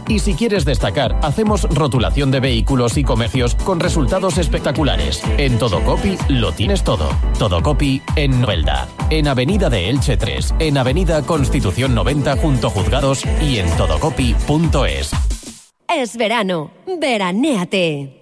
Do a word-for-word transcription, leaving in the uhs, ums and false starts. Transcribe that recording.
Y si quieres destacar, hacemos rotulación de vehículos y comercios con resultados espectaculares. En Todocopy lo tienes todo. Todocopy en Novelda, en Avenida de Elche tres, en Avenida Constitución noventa junto a Juzgados y en todocopy punto es. Es verano, veranéate.